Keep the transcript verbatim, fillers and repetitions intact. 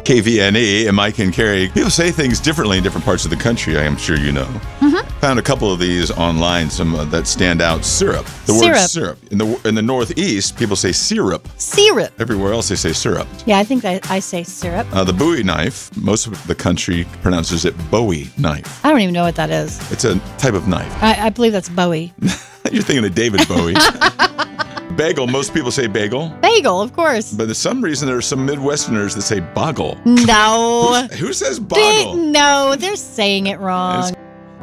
K V N E and Mike and Carrie. People say things differently in different parts of the country, I am sure you know. Mm-hmm. Found a couple of these online, some uh, that stand out. Syrup. The Syrup. word syrup. In the in the Northeast, people say syrup. Syrup. Everywhere else, they say syrup. Yeah, I think I, I say syrup. Uh, the Bowie knife, most of the country pronounces it Bowie knife. I don't even know what that is. It's a type of knife. I, I believe that's Bowie. You're thinking of David Bowie. Bagel, most people say bagel. Bagel, of course. But for some reason, there are some Midwesterners that say boggle. No. Who, who says boggle? They, no, they're saying it wrong. It's